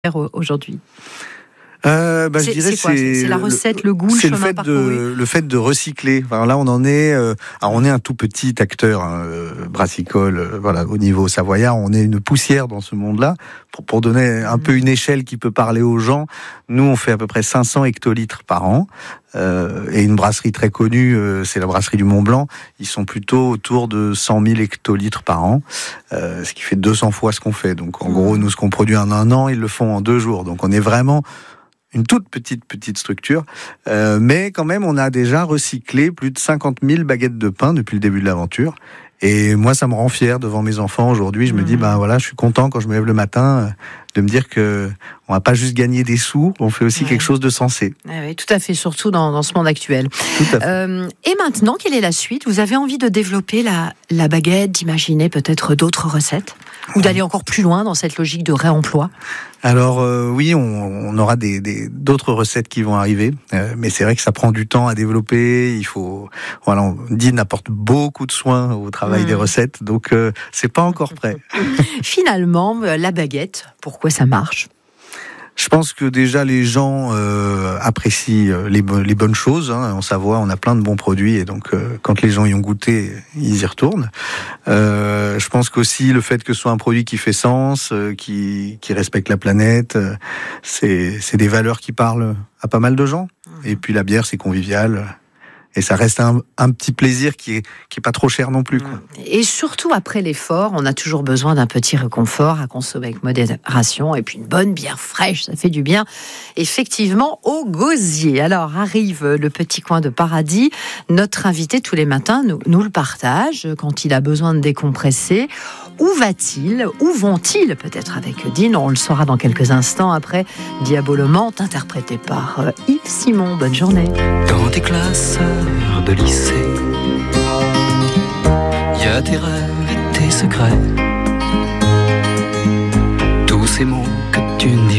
aujourd'hui? Je dirais c'est la recette, le goût, le chemin parcouru. Le fait de recycler. Alors là, on en est. On est un tout petit acteur brassicole. Voilà, au niveau savoyard, on est une poussière dans ce monde-là. Pour donner un peu une échelle qui peut parler aux gens, nous, on fait à peu près 500 hectolitres par an. Et une brasserie très connue, c'est la brasserie du Mont Blanc. Ils sont plutôt autour de 100 000 hectolitres par an, ce qui fait 200 fois ce qu'on fait. Donc, en gros, nous, ce qu'on produit en un an, ils le font en 2 jours. Donc, on est vraiment une toute petite structure, mais quand même, on a déjà recyclé plus de 50 000 baguettes de pain depuis le début de l'aventure. Et moi, ça me rend fier devant mes enfants aujourd'hui. Je me dis, je suis content quand je me lève le matin de me dire que on va pas juste gagner des sous, on fait aussi quelque chose de sensé. Oui, tout à fait, surtout dans ce monde actuel. Tout à fait. Et maintenant, quelle est la suite? Vous avez envie de développer la baguette, d'imaginer peut-être d'autres recettes, ou d'aller encore plus loin dans cette logique de réemploi? Alors oui, on aura d'autres recettes qui vont arriver, mais c'est vrai que ça prend du temps à développer. Dean apporte beaucoup de soins au travail des recettes, donc c'est pas encore prêt. Finalement, la baguette, pourquoi ça marche? Je pense que déjà les gens apprécient les bonnes choses. En Savoie, on a plein de bons produits et donc quand les gens y ont goûté, ils y retournent. Je pense qu'aussi le fait que ce soit un produit qui fait sens, qui respecte la planète, c'est des valeurs qui parlent à pas mal de gens. Et puis la bière, c'est convivial. Et ça reste un petit plaisir qui est pas trop cher non plus, quoi. Et surtout après l'effort, on a toujours besoin d'un petit réconfort à consommer avec modération. Et puis une bonne bière fraîche, ça fait du bien. Effectivement, au gosier. Alors arrive le petit coin de paradis. Notre invité tous les matins nous le partage quand il a besoin de décompresser. Où va-t-il? Où vont-ils? Peut-être avec Dean, on le saura dans quelques instants après Diabolomante, interprété par Yves Simon. Bonne journée. Dans tes classes de lycée, il y a tes rêves et tes secrets, tous ces mots que tu ne dis